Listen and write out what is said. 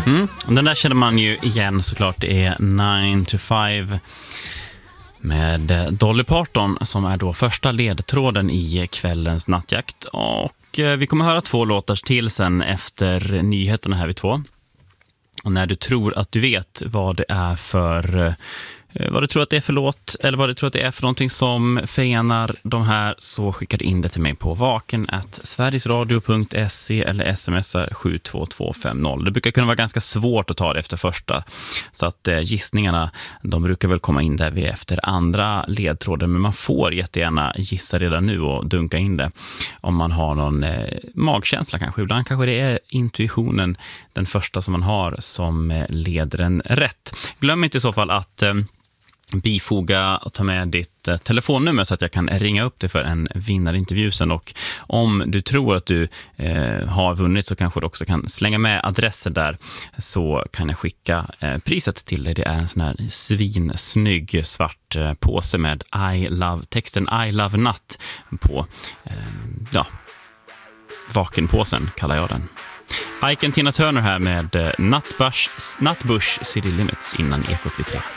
Den där känner man ju igen såklart. Det är 9 to 5 med Dolly Parton som är då första ledtråden i kvällens nattjakt. Och vi kommer höra 2 låtar till sen efter nyheterna här vid 2. Och när du tror att du vet vad det är för... vad du tror att det är för låt eller vad du tror att det är för någonting som förenar de här, så skickar du in det till mig på vaken@sverigesradio.se eller smsar 72250. Det brukar kunna vara ganska svårt att ta det efter första, så att gissningarna, de brukar väl komma in där vi efter andra ledtråden, men man får jättegärna gissa redan nu och dunka in det om man har någon magkänsla kanske. Ibland kanske det är intuitionen, den första som man har, som leder en rätt. Glöm inte i så fall att bifoga och ta med ditt telefonnummer så att jag kan ringa upp dig för en vinnarintervju sen. Och om du tror att du har vunnit så kanske du också kan slänga med adresser där, så kan jag skicka priset till dig. Det är en sån här svinsnygg svart påse med texten I love natt på vakenpåsen kallar jag den. Ike och Tina Turner här med Nutbush City Limits innan Ekot vid 3.